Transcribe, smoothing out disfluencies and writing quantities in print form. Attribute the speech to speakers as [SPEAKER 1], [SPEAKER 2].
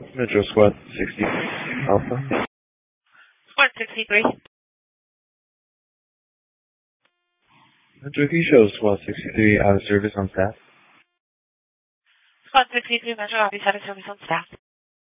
[SPEAKER 1] Metro Squad 60 Alpha.
[SPEAKER 2] Squad 63.
[SPEAKER 1] Metro Key shows Squad 63 out of service on staff.
[SPEAKER 2] Squad 63, Metro, I'll be out of service on staff.